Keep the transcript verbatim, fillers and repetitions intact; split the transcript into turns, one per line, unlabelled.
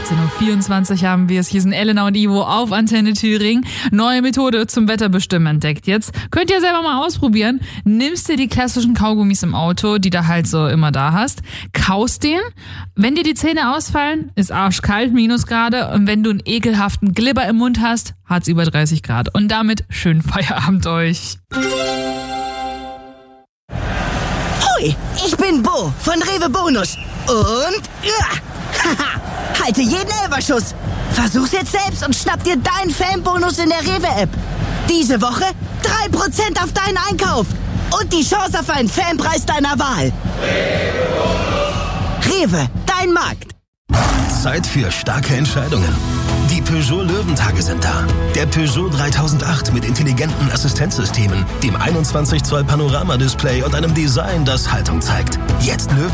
achtzehn Uhr vierundzwanzig haben wir es. Hier sind Elena und Ivo auf Antenne Thüringen. Neue Methode zum Wetterbestimmen entdeckt jetzt. Könnt ihr selber mal ausprobieren. Nimmst dir die klassischen Kaugummis im Auto, die du halt so immer da hast, kaust den. Wenn dir die Zähne ausfallen, ist arschkalt, Minusgrade. Und wenn du einen ekelhaften Glibber im Mund hast, hat's über dreißig Grad. Und damit schönen Feierabend euch.
Hoi, ich bin Bo von Rewe Bonus. Und ja, haha, halte jeden Elberschuss. Versuch's jetzt selbst und schnapp dir deinen Fanbonus in der Rewe-App. Diese Woche drei Prozent auf deinen Einkauf. Und die Chance auf einen Fanpreis deiner Wahl. Rewe, dein Markt.
Zeit für starke Entscheidungen. Die Peugeot Löwentage sind da. Der Peugeot dreitausendacht mit intelligenten Assistenzsystemen, dem einundzwanzig Zoll Panoramadisplay und einem Design, das Haltung zeigt. Jetzt Löwen